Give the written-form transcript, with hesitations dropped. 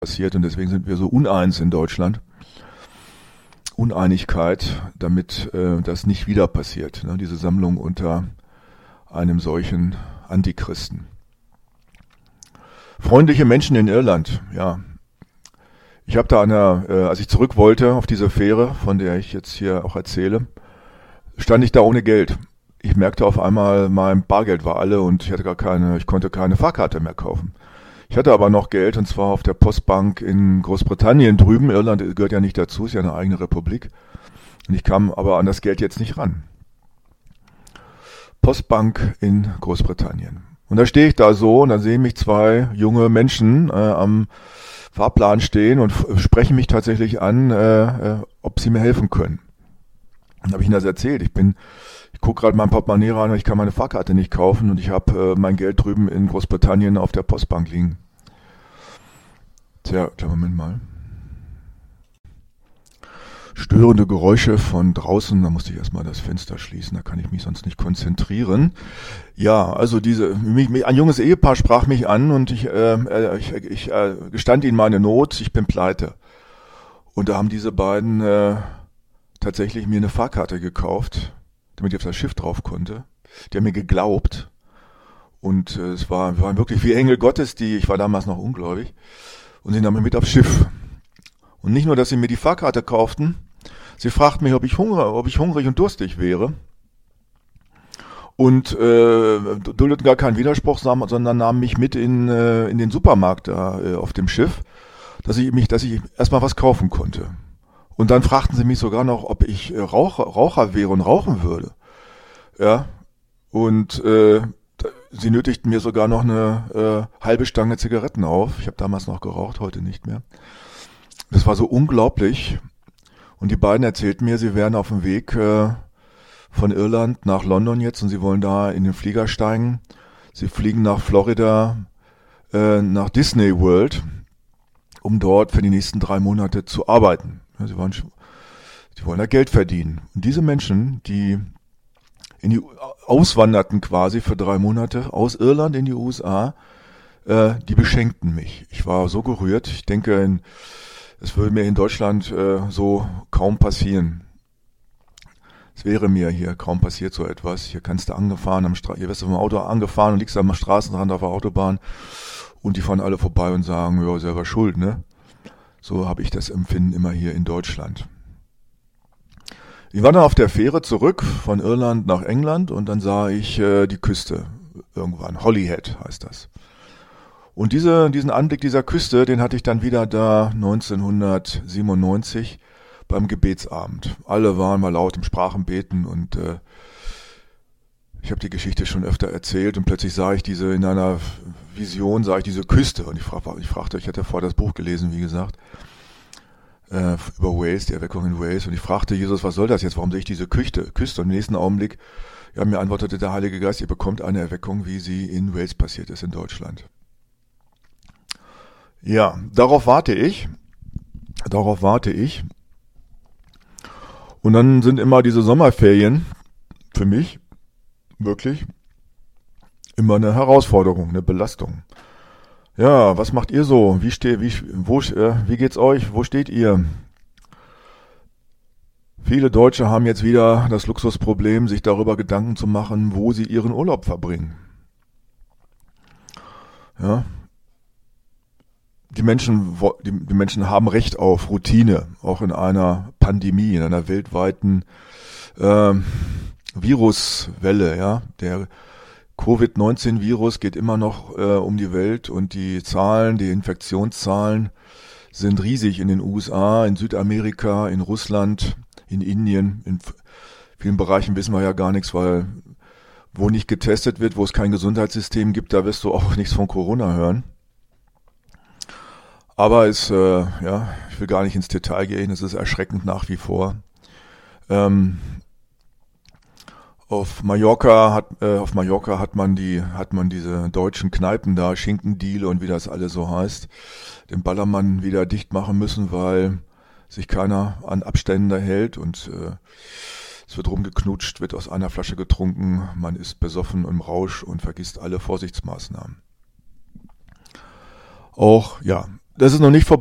passiert und deswegen sind wir so uneins in Deutschland. Uneinigkeit, damit das nicht wieder passiert, ne? Diese Sammlung unter einem solchen Antichristen. Freundliche Menschen in Irland, ja. Ich habe da als ich zurück wollte auf diese Fähre, von der ich jetzt hier auch erzähle, stand ich da ohne Geld. Ich merkte auf einmal, mein Bargeld war alle und ich konnte keine Fahrkarte mehr kaufen. Ich hatte aber noch Geld und zwar auf der Postbank in Großbritannien drüben. Irland gehört ja nicht dazu, ist ja eine eigene Republik. Und ich kam aber an das Geld jetzt nicht ran. Postbank in Großbritannien. Und da stehe ich da so und dann sehen mich zwei junge Menschen am Fahrplan stehen und sprechen mich tatsächlich an, ob sie mir helfen können. Dann habe ich ihnen das erzählt. Ich gucke gerade mein Portemonnaie rein und ich kann meine Fahrkarte nicht kaufen und ich habe mein Geld drüben in Großbritannien auf der Postbank liegen. Tja, kleinen Moment mal. Störende Geräusche von draußen, da musste ich erstmal das Fenster schließen, da kann ich mich sonst nicht konzentrieren. Ja, also ein junges Ehepaar sprach mich an und ich gestand ihnen meine Not, ich bin pleite. Und da haben diese beiden tatsächlich mir eine Fahrkarte gekauft, damit ich auf das Schiff drauf konnte. Die haben mir geglaubt und es waren wirklich wie Engel Gottes, ich war damals noch ungläubig, und sie nahmen mich mit aufs Schiff. Und nicht nur, dass sie mir die Fahrkarte kauften, sie fragten mich, ob ich hungrig und durstig wäre. Und duldeten gar keinen Widerspruch, sondern nahmen mich mit in den Supermarkt da auf dem Schiff, dass ich erstmal was kaufen konnte. Und dann fragten sie mich sogar noch, ob ich Raucher wäre und rauchen würde. Ja. Und sie nötigten mir sogar noch eine halbe Stange Zigaretten auf. Ich habe damals noch geraucht, heute nicht mehr. Das war so unglaublich. Und die beiden erzählten mir, sie wären auf dem Weg von Irland nach London jetzt und sie wollen da in den Flieger steigen. Sie fliegen nach Florida, nach Disney World, um dort für die nächsten 3 Monate zu arbeiten. Ja, sie wollen da Geld verdienen. Und diese Menschen, die auswanderten quasi für 3 Monate aus Irland in die USA, die beschenkten mich. Ich war so gerührt. Ich denke, es würde mir in Deutschland so kaum passieren. Es wäre mir hier kaum passiert so etwas. Hier kannst du hier wirst du vom Auto angefahren und liegst am Straßenrand auf der Autobahn und die fahren alle vorbei und sagen, ja, selber schuld, ne? So habe ich das Empfinden immer hier in Deutschland. Ich war dann auf der Fähre zurück von Irland nach England und dann sah ich die Küste irgendwann. Holyhead heißt das. Und diesen Anblick dieser Küste, den hatte ich dann wieder da 1997 beim Gebetsabend. Alle waren mal laut im Sprachenbeten und ich habe die Geschichte schon öfter erzählt und plötzlich in einer Vision sah ich diese Küste und ich fragte, ich hatte vorher das Buch gelesen, wie gesagt, über Wales, die Erweckung in Wales, und ich fragte Jesus, was soll das jetzt, warum sehe ich diese Küste? Und im nächsten Augenblick, ja, mir antwortete der Heilige Geist, ihr bekommt eine Erweckung, wie sie in Wales passiert ist, in Deutschland. Ja, darauf warte ich. Und dann sind immer diese Sommerferien für mich wirklich immer eine Herausforderung, eine Belastung. Ja, was macht ihr so? Wie geht's euch? Wo steht ihr? Viele Deutsche haben jetzt wieder das Luxusproblem, sich darüber Gedanken zu machen, wo sie ihren Urlaub verbringen. Ja. Die Menschen haben Recht auf Routine, auch in einer Pandemie, in einer weltweiten Viruswelle. Ja, der Covid-19-Virus geht immer noch um die Welt und die Infektionszahlen sind riesig in den USA, in Südamerika, in Russland, in Indien. In vielen Bereichen wissen wir ja gar nichts, weil wo nicht getestet wird, wo es kein Gesundheitssystem gibt, da wirst du auch nichts von Corona hören. Aber ich will gar nicht ins Detail gehen, es ist erschreckend nach wie vor. Auf Mallorca hat man diese deutschen Kneipen da, Schinkendiele und wie das alles so heißt, den Ballermann wieder dicht machen müssen, weil sich keiner an Abstände hält und es wird rumgeknutscht, wird aus einer Flasche getrunken, man ist besoffen im Rausch und vergisst alle Vorsichtsmaßnahmen. Auch, ja, das ist noch nicht vorbei.